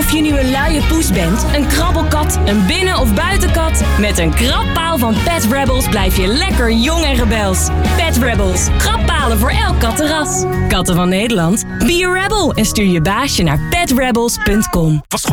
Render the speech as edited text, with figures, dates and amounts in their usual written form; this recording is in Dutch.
Of je nu een luie poes bent, een krabbelkat, een binnen- of buitenkat, met een krabpaal van Pet Rebels blijf je lekker jong en rebels. Pet Rebels, krabbpalen voor elk kattenras. Katten van Nederland, be a rebel en stuur je baasje naar petrebels.com.